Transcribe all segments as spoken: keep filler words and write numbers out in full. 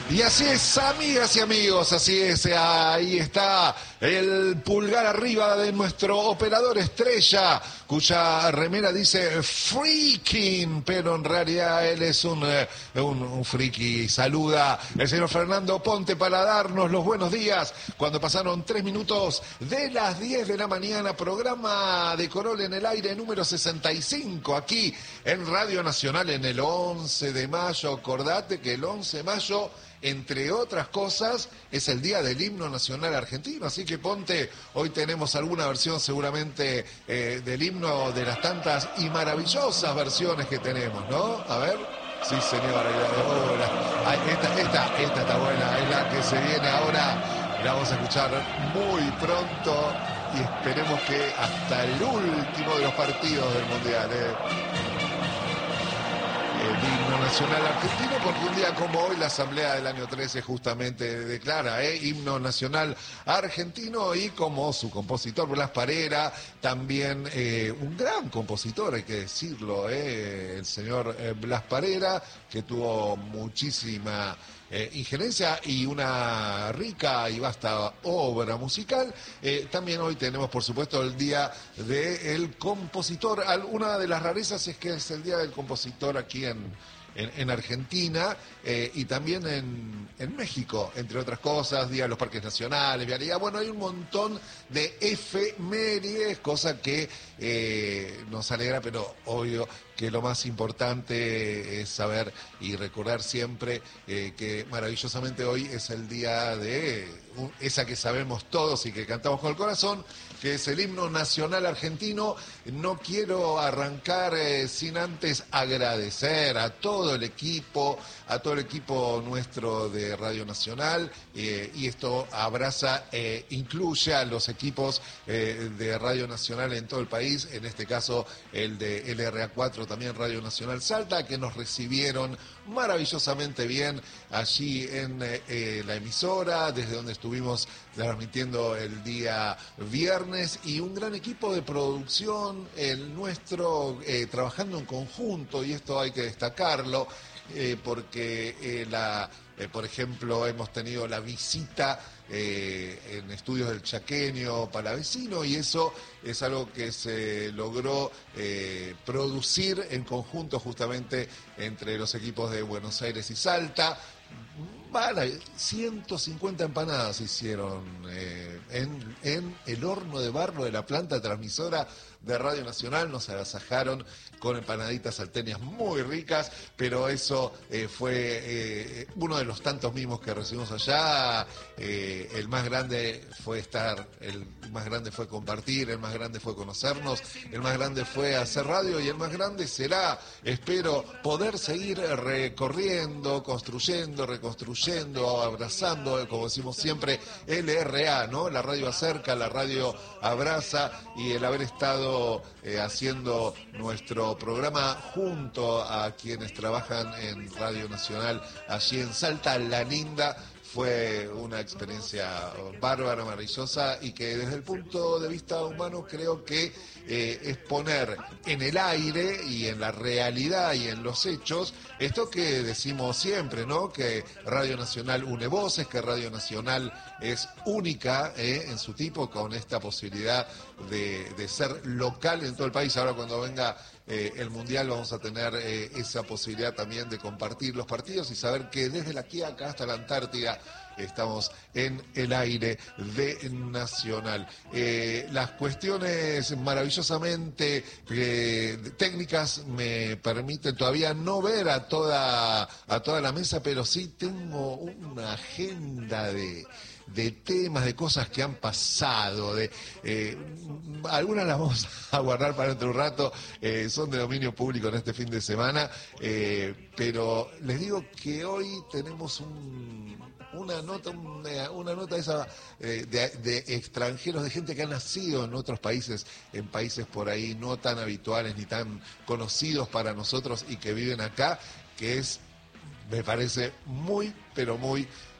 Y así es, amigas y amigos, así es, ahí está el pulgar arriba de nuestro operador estrella, cuya remera dice freaking, pero en realidad él es un, un, un friki. Saluda el señor Fernando Ponte para darnos los buenos días, cuando pasaron tres minutos de las diez de la mañana, programa de Corol en el aire número sesenta y cinco, aquí en Radio Nacional en el once de mayo. Acordate que el once de mayo, entre otras cosas, es el día del himno nacional argentino, así que Ponte, hoy tenemos alguna versión seguramente eh, del himno, de las tantas y maravillosas versiones que tenemos, ¿no? A ver, sí señora, oh, la, ay, esta, esta, esta está buena, es la que se viene ahora, la vamos a escuchar muy pronto y esperemos que hasta el último de los partidos del Mundial, ¿eh? El himno nacional argentino, porque un día como hoy la Asamblea del año trece justamente declara ¿eh? himno nacional argentino, y como su compositor Blas Parera, también eh, un gran compositor, hay que decirlo, ¿eh? el señor eh, Blas Parera, que tuvo muchísima Eh, injerencia y una rica y vasta obra musical. Eh, también hoy tenemos, por supuesto, el Día del Compositor. Una de las rarezas es que es el Día del Compositor aquí en, en, en Argentina eh, y también en, en México, entre otras cosas, Día de los Parques Nacionales, vialidad. Bueno, hay un montón de efemérides, cosa que eh, nos alegra, pero obvio que lo más importante es saber y recordar siempre eh, que maravillosamente hoy es el día de uh, esa que sabemos todos y que cantamos con el corazón, que es el himno nacional argentino. No quiero arrancar eh, sin antes agradecer a todo el equipo, a todo el equipo nuestro de Radio Nacional, eh, y esto abraza, eh, incluye a los equipos eh, de Radio Nacional en todo el país, en este caso el de L R A cuatro, también Radio Nacional Salta, que nos recibieron maravillosamente bien allí en eh, la emisora, desde donde estuvimos transmitiendo el día viernes, y un gran equipo de producción, el nuestro, eh, trabajando en conjunto, y esto hay que destacarlo, eh, porque eh, la, eh, por ejemplo, hemos tenido la visita Eh, en estudios del Chaqueño Palavecino, y eso es algo que se logró eh, producir en conjunto justamente entre los equipos de Buenos Aires y Salta. Vale, ciento cincuenta empanadas hicieron eh, en, en el horno de barro de la planta transmisora de Radio Nacional. Nos agasajaron con empanaditas salteñas muy ricas, pero eso eh, fue eh, uno de los tantos mimos que recibimos allá. Eh, el más grande fue estar, el más grande fue compartir, el más grande fue conocernos, el más grande fue hacer radio, y el más grande será, espero, poder seguir recorriendo, construyendo, reconstruyendo, abrazando, como decimos siempre, L R A, ¿no? La radio acerca, la radio abraza, y el haber estado eh, haciendo nuestro programa junto a quienes trabajan en Radio Nacional allí en Salta La Linda fue una experiencia bárbara, maravillosa, y que desde el punto de vista humano creo que eh, es poner en el aire y en la realidad y en los hechos esto que decimos siempre, ¿no? Que Radio Nacional une voces, que Radio Nacional es única eh, en su tipo, con esta posibilidad de, de ser local en todo el país. Ahora cuando venga eh, el Mundial vamos a tener eh, esa posibilidad también de compartir los partidos y saber que desde la Quiaca hasta la Antártida estamos en el aire de Nacional. Eh, las cuestiones maravillosamente eh, técnicas me permiten todavía no ver a toda, a toda la mesa, pero sí tengo una agenda de... de temas, de cosas que han pasado, de eh, algunas las vamos a guardar para dentro de un rato, eh, son de dominio público en este fin de semana, eh, pero les digo que hoy tenemos un, una nota, una, una nota esa eh, de, de extranjeros, de gente que ha nacido en otros países, en países por ahí no tan habituales ni tan conocidos para nosotros, y que viven acá, que es, me parece muy, pero muy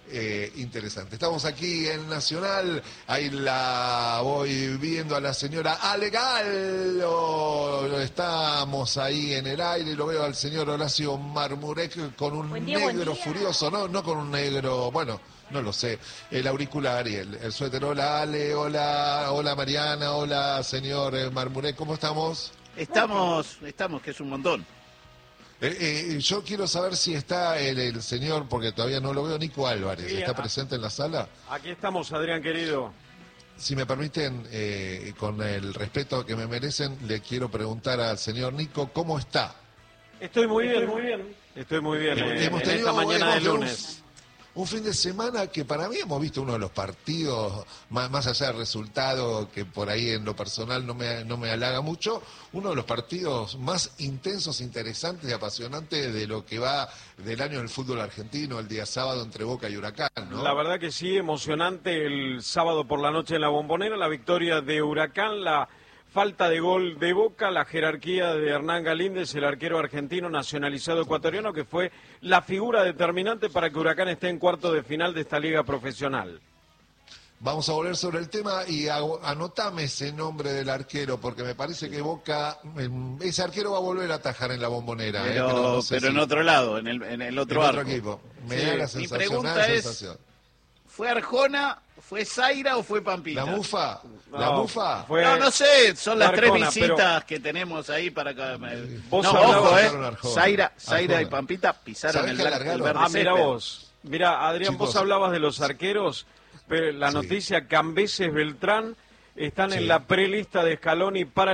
eh, interesante. Estamos aquí en Nacional, ahí la voy viendo a la señora Ale Gallo, estamos ahí en el aire, lo veo al señor Horacio Marmurek con un Buen día, negro buen día. furioso, no, no con un negro, bueno, no lo sé, el auricular y el, el suéter. Hola Ale, hola, hola Mariana, hola señor eh, Marmurek, ¿cómo estamos? Estamos, estamos, que es un montón. Eh, eh, yo quiero saber si está el, el señor, porque todavía no lo veo, Nico Álvarez, Sí, ¿está a- presente en la sala? Aquí estamos, Adrián querido. Si me permiten, eh, con el respeto que me merecen, le quiero preguntar al señor Nico, ¿cómo está? Estoy muy bien, muy bien. Estoy muy bien eh, Hemos en tenido, esta mañana de hemos- lunes. Un fin de semana que para mí hemos visto uno de los partidos, más, más allá del resultado, que por ahí en lo personal no me, no me halaga mucho, uno de los partidos más intensos, interesantes y apasionantes de lo que va del año del fútbol argentino, el día sábado entre Boca y Huracán, ¿no? La verdad que sí, emocionante el sábado por la noche en la Bombonera, la victoria de Huracán, la falta de gol de Boca, la jerarquía de Hernán Galíndez, el arquero argentino nacionalizado ecuatoriano, que fue la figura determinante para que Huracán esté en cuarto de final de esta liga profesional. Vamos a volver sobre el tema y hago- anotame ese nombre del arquero, porque me parece que Boca, em, ese arquero va a volver a atajar en la Bombonera. ¿eh? Pero, no sé pero si- en otro lado, en el, en el otro en arco. otro equipo. Me Sí, da la mi sensación, pregunta me da la es, sensación. ¿fue Arjona, fue Zaira o fue Pampita? ¿La mufa? ¿La No, mufa? fue- No, no sé, son las Arjona, tres visitas que tenemos ahí para acá. Vos No, hablabas- ojo, Sacaron eh. Arjona. Zaira, Zaira y Arjona. Pampita pisaron ¿Sabés el, que blanco- alargaron? el verde Ah, mira césped. vos. Mira, Adrián, Chicos. vos hablabas de los arqueros, pero la Sí. noticia, Cambeses, Beltrán, están Sí. en la prelista de Scaloni para